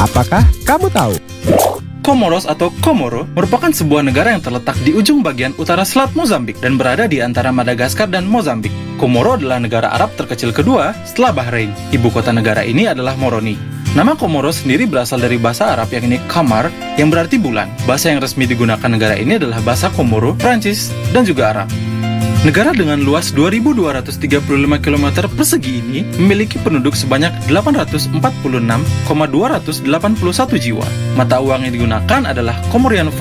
Apakah kamu tahu? Comoros atau Komoro merupakan sebuah negara yang terletak di ujung bagian utara selat Mozambik dan berada di antara Madagaskar dan Mozambik. Komoro adalah negara Arab terkecil kedua setelah Bahrain. Ibu kota negara ini adalah Moroni. Nama Komoro sendiri berasal dari bahasa Arab yakni Kamar yang berarti bulan. Bahasa yang resmi digunakan negara ini adalah bahasa Komoro, Prancis, dan juga Arab. Negara dengan luas 2.235 km persegi ini memiliki penduduk sebanyak 846,281 jiwa. Mata uang yang digunakan adalah Komorian